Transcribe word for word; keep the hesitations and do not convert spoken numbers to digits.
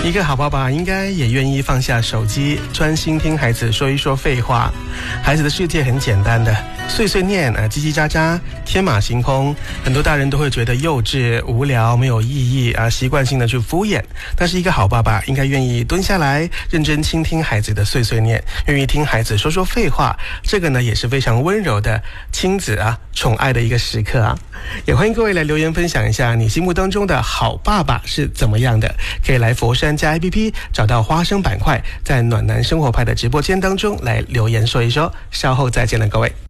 一个好爸爸应该也愿意放下手机，专心听孩子说一说废话。孩子的世界很简单的，碎碎念啊，叽叽喳喳，天马行空，很多大人都会觉得幼稚、无聊、没有意义啊，习惯性的去敷衍。但是一个好爸爸应该愿意蹲下来，认真倾听孩子的碎碎念，愿意听孩子说说废话。这个呢，也是非常温柔的亲子啊，宠爱的一个时刻啊。也欢迎各位来留言分享一下你心目当中的好爸爸是怎么样的，可以来佛山加 A P P 找到花生板块，在暖男生活派的直播间当中来留言说一说。稍后再见了各位。